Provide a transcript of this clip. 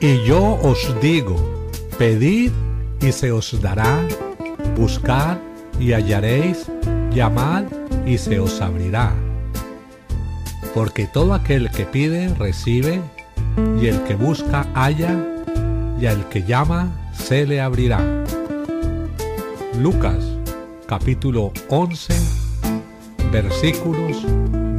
Y yo os digo, pedid y se os dará, buscad y hallaréis, llamad y se os abrirá. Porque todo aquel que pide, recibe, y el que busca, halla, y al que llama, se le abrirá. Lucas, capítulo 11, versículos